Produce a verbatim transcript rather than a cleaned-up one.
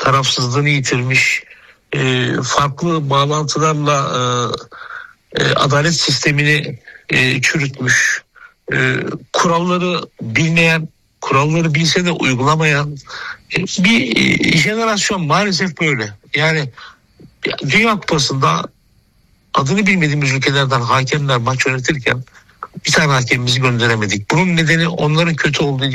tarafsızlığını yitirmiş, e, farklı bağlantılarla e, e, adalet sistemini e, çürütmüş, e, kuralları bilmeyen, kuralları bilse de uygulamayan e, bir e, jenerasyon maalesef böyle. Yani Dünya Kupası'nda adını bilmediğimiz ülkelerden hakemler maç yönetirken bir tane hakemimizi gönderemedik. Bunun nedeni onların kötü olduğu değil.